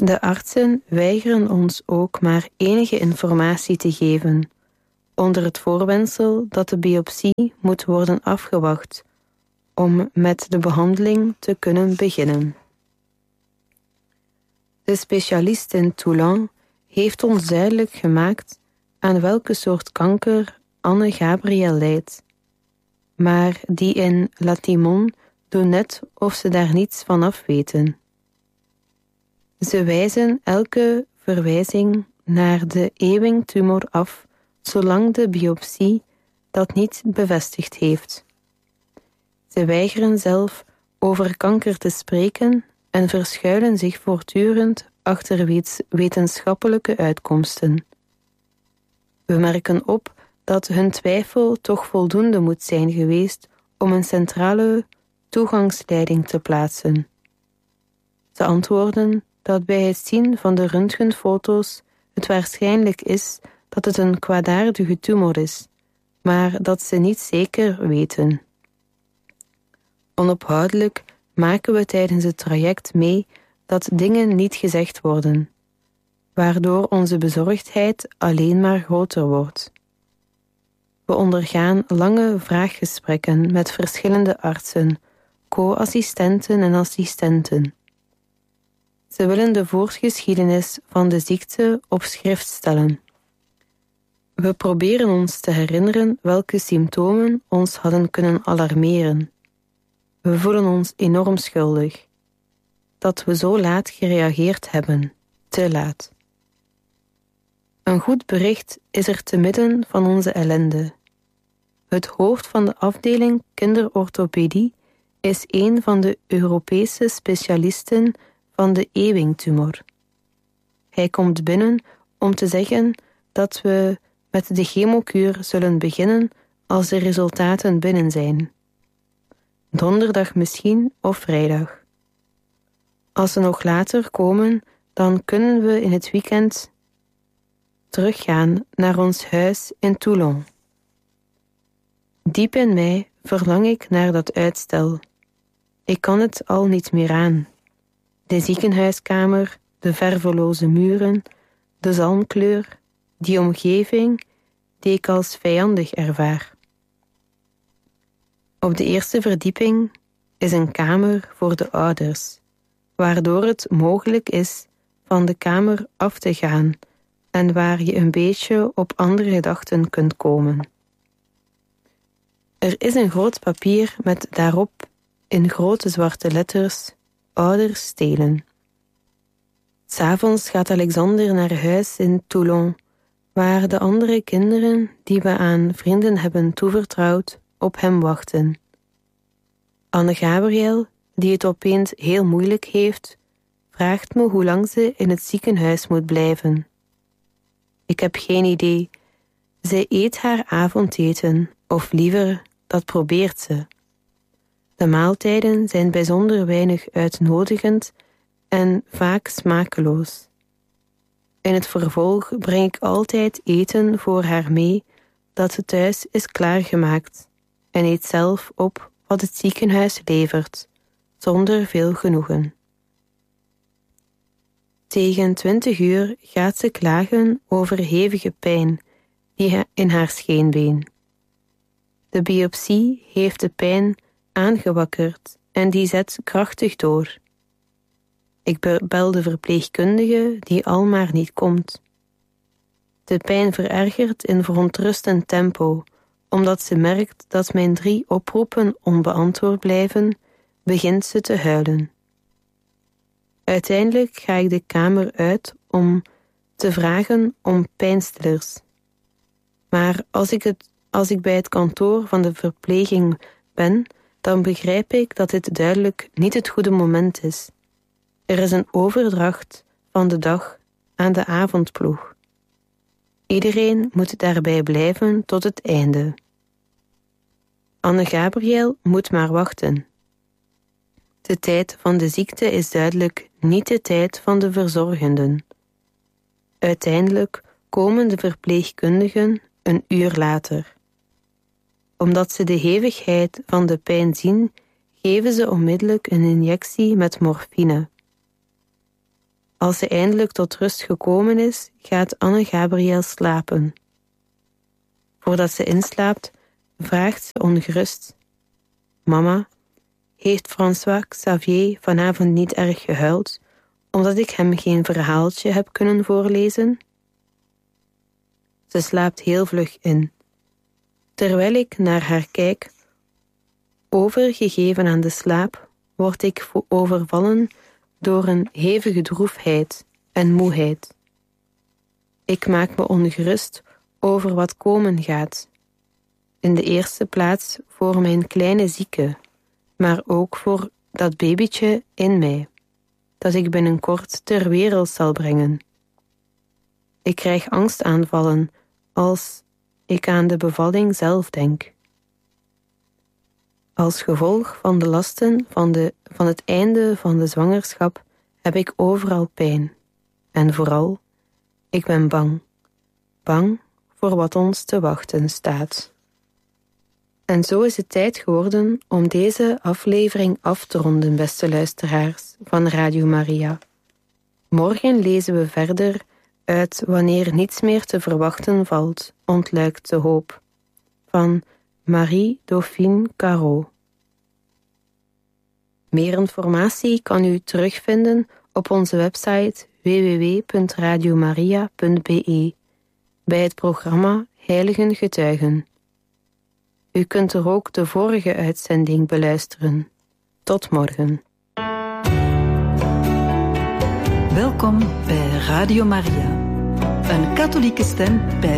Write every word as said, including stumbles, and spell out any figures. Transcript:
De artsen weigeren ons ook maar enige informatie te geven, onder het voorwendsel dat de biopsie moet worden afgewacht, om met de behandeling te kunnen beginnen. De specialist in Toulon heeft ons duidelijk gemaakt aan welke soort kanker Anne Gabriel lijdt. Maar die in Latimon doen net of ze daar niets van af weten. Ze wijzen elke verwijzing naar de Ewing-tumor af, zolang de biopsie dat niet bevestigd heeft. Ze weigeren zelf over kanker te spreken en verschuilen zich voortdurend achter wetenschappelijke uitkomsten. We merken op dat hun twijfel toch voldoende moet zijn geweest om een centrale toegangsleiding te plaatsen. Ze antwoorden dat bij het zien van de röntgenfoto's het waarschijnlijk is dat het een kwaadaardige tumor is, maar dat ze niet zeker weten. Onophoudelijk maken we tijdens het traject mee dat dingen niet gezegd worden, waardoor onze bezorgdheid alleen maar groter wordt. We ondergaan lange vraaggesprekken met verschillende artsen, co-assistenten en assistenten. Ze willen de voorgeschiedenis van de ziekte op schrift stellen. We proberen ons te herinneren welke symptomen ons hadden kunnen alarmeren. We voelen ons enorm schuldig. Dat we zo laat gereageerd hebben, te laat. Een goed bericht is er te midden van onze ellende. Het hoofd van de afdeling kinderorthopedie is een van de Europese specialisten van de Ewing-tumor. Hij komt binnen om te zeggen dat we met de chemokuur zullen beginnen als de resultaten binnen zijn. Donderdag misschien of vrijdag. Als ze nog later komen, dan kunnen we in het weekend teruggaan naar ons huis in Toulon. Diep in mij verlang ik naar dat uitstel. Ik kan het al niet meer aan. De ziekenhuiskamer, de verveloze muren, de zalmkleur, die omgeving die ik als vijandig ervaar. Op de eerste verdieping is een kamer voor de ouders, waardoor het mogelijk is van de kamer af te gaan en waar je een beetje op andere gedachten kunt komen. Er is een groot papier met daarop in grote zwarte letters ouders stelen. 'S Avonds gaat Alexander naar huis in Toulon, waar de andere kinderen die we aan vrienden hebben toevertrouwd op hem wachten. Anne Gabriel, die het opeens heel moeilijk heeft, vraagt me hoe lang ze in het ziekenhuis moet blijven. Ik heb geen idee. Zij eet haar avondeten, of liever, dat probeert ze. De maaltijden zijn bijzonder weinig uitnodigend en vaak smakeloos. In het vervolg breng ik altijd eten voor haar mee dat thuis is klaargemaakt en eet zelf op wat het ziekenhuis levert, zonder veel genoegen. Tegen twintig uur gaat ze klagen over hevige pijn die in haar scheenbeen. De biopsie heeft de pijn aangewakkerd en die zet krachtig door. Ik bel de verpleegkundige die al maar niet komt. De pijn verergert in verontrustend tempo, omdat ze merkt dat mijn drie oproepen onbeantwoord blijven, begint ze te huilen. Uiteindelijk ga ik de kamer uit om te vragen om pijnstillers. Maar als ik, het, als ik bij het kantoor van de verpleging ben, dan begrijp ik dat dit duidelijk niet het goede moment is. Er is een overdracht van de dag aan de avondploeg. Iedereen moet daarbij blijven tot het einde. Anne Gabriel moet maar wachten. De tijd van de ziekte is duidelijk niet de tijd van de verzorgenden. Uiteindelijk komen de verpleegkundigen een uur later. Omdat ze de hevigheid van de pijn zien, geven ze onmiddellijk een injectie met morfine. Als ze eindelijk tot rust gekomen is, gaat Anne-Gabriel slapen. Voordat ze inslaapt, vraagt ze ongerust: Mama, heeft François Xavier vanavond niet erg gehuild, omdat ik hem geen verhaaltje heb kunnen voorlezen? Ze slaapt heel vlug in. Terwijl ik naar haar kijk, overgegeven aan de slaap, word ik overvallen door een hevige droefheid en moeheid. Ik maak me ongerust over wat komen gaat. In de eerste plaats voor mijn kleine zieke, maar ook voor dat babytje in mij, dat ik binnenkort ter wereld zal brengen. Ik krijg angstaanvallen als ik aan de bevalling zelf denk. Als gevolg van de lasten van, de, van het einde van de zwangerschap heb ik overal pijn. En vooral, ik ben bang. Bang voor wat ons te wachten staat. En zo is het tijd geworden om deze aflevering af te ronden, beste luisteraars van Radio Maria. Morgen lezen we verder uit Wanneer niets meer te verwachten valt, ontluikt de hoop, van Marie Dauphine Caro. Meer informatie kan u terugvinden op onze website w w w punt radiomaria punt b e bij het programma Heiligen Getuigen. U kunt er ook de vorige uitzending beluisteren. Tot morgen. Welkom bij Radio Maria, een katholieke stem bij